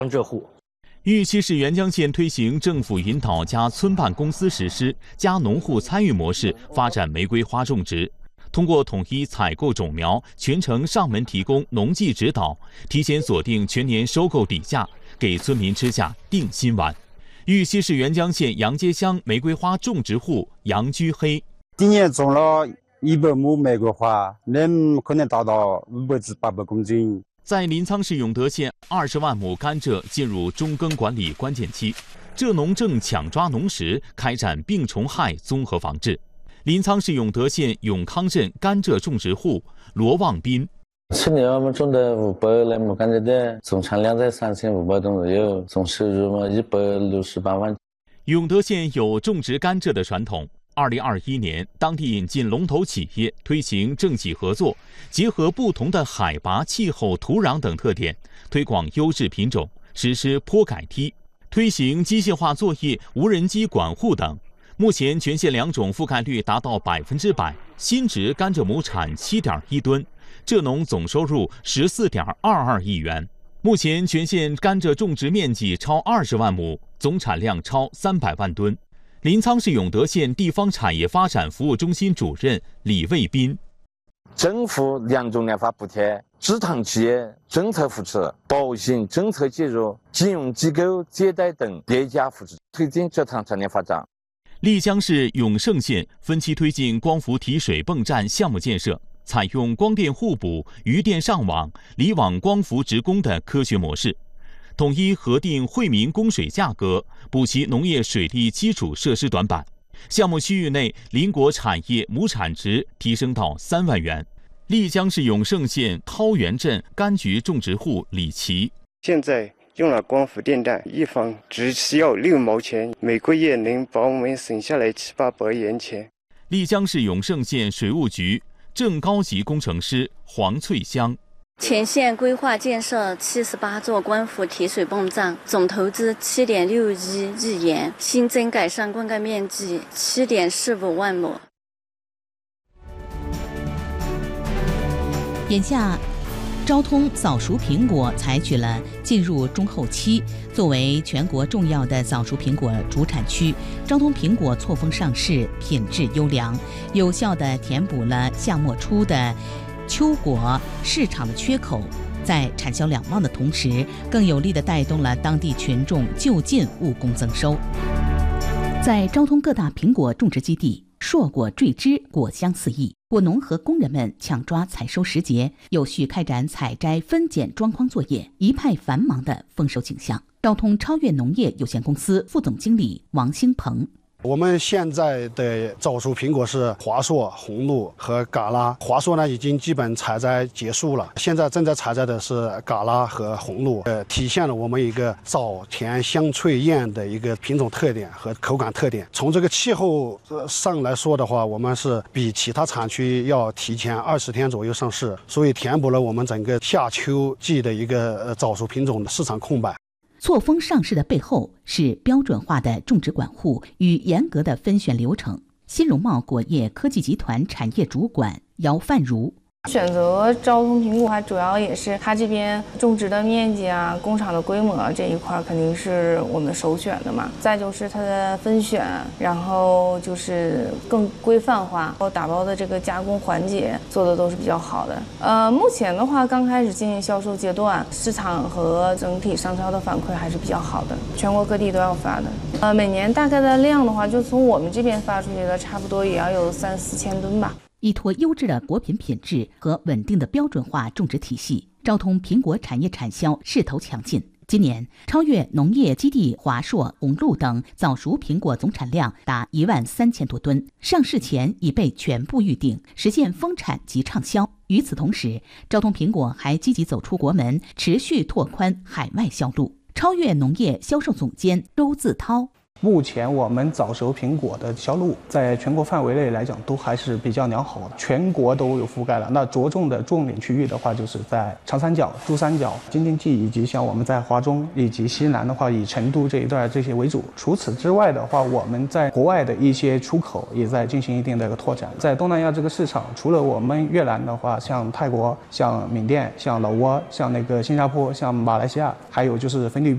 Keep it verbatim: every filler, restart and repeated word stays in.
江浙沪。 玉溪市沅江县推行政府引导加村办公司实施加农户参与模式，发展玫瑰花种植。通过统一采购种苗，全程上门提供农技指导，提前锁定全年收购底价，给村民吃下定心丸。玉溪市沅江县杨街乡玫瑰花种植户杨居黑， 今年种了一百亩玫瑰花，能可能达到五百至八百公斤。 在临沧市永德县，二十万亩甘蔗进入中耕管理关键期，蔗农正抢抓农时，开展病虫害综合防治。临沧市永德县永康镇甘蔗种植户罗望斌， 去年我们种的五百来亩甘蔗的总产量在三千五百吨左右，总收入嘛一百六十八万。 永德县有种植甘蔗的传统。二零二一年，当地引进龙头企业，推行政企合作，结合不同的海拔、气候、土壤等特点，推广优质品种，实施坡改梯，推行机械化作业、无人机管护等。目前全县两种覆盖率达到百分之百，新植甘蔗亩产七点一吨，蔗农总收入十四点二二亿元。目前全县甘蔗种植面积超二十万亩，总产量超三百万吨。临沧市永德县地方产业发展服务中心主任李卫斌， 政府两种研发补贴、支持企业政策扶持、保险政策介入、金融机构借贷等叠加扶持，推进蔗糖产业发展。 丽江市永胜县分期推进光伏提水泵站项目建设，采用光电互补、余电上网、离网光伏直供的科学模式，统一核定惠民供水价格，补齐农业水利基础设施短板。项目区域内邻国产业亩产值提升到三万元。丽江市永胜县涛园镇柑橘种植户李琦， 现在用了光伏电站，一方只需要六毛钱，每个月能把我们省下来七八百元钱。 丽江市永胜县水务局正高级工程师黄翠香， 全县规划建设七十八座光伏提水泵站，总投资七点六一亿元，新增改善灌溉面积七点四五万亩。 眼下，昭通早熟苹果采取了进入中后期，作为全国重要的早熟苹果主产区，昭通苹果错峰上市，品质优良，有效地填补了夏末初的秋果市场的缺口，在产销两旺的同时，更有力地带动了当地群众就近务工增收。在昭通各大苹果种植基地，硕果缀枝，果香四溢。果农和工人们抢抓采收时节，有序开展采摘、分拣、装筐作业，一派繁忙的丰收景象。昭通超越农业有限公司副总经理王兴鹏。 我们现在的早熟苹果是华硕、红露和嘎拉。华硕呢已经基本采摘结束了，现在正在采摘的是嘎拉和红露，呃，体现了我们一个早甜香脆艳的一个品种特点和口感特点。从这个气候上来说的话，我们是比其他产区要提前二十天左右上市，所以填补了我们整个夏秋季的一个早熟品种的市场空白。 错峰上市的背后是标准化的种植管护与严格的分选流程。新荣茂果业科技集团产业主管姚范如， 选择昭通苹果，它主要也是它这边种植的面积啊、工厂的规模这一块肯定是我们首选的嘛。再就是它的分选，然后就是更规范化，然后打包的这个加工环节做的都是比较好的。呃，目前的话刚开始进行销售阶段，市场和整体商超的反馈还是比较好的，全国各地都要发的。呃，每年大概的量的话，就从我们这边发出去的，差不多也要有三四千吨吧。 依托优质的果品品质和稳定的标准化种植体系，昭通苹果产业产销势头强劲。今年超越农业基地华硕、红露等早熟苹果总产量达一万三千多吨，上市前已被全部预定，实现丰产及畅销。与此同时，昭通苹果还积极走出国门，持续拓宽海外销路。超越农业销售总监周自涛。 目前我们早熟苹果的销路在全国范围内来讲都还是比较良好的，全国都有覆盖了。那着重的重点区域的话，就是在长三角、珠三角、京津冀以及像我们在华中以及西南的话，以成都这一段这些为主。除此之外的话，我们在国外的一些出口也在进行一定的一个拓展。在东南亚这个市场，除了我们越南的话，像泰国、像缅甸、像老挝、像那个新加坡、像马来西亚，还有就是菲律宾。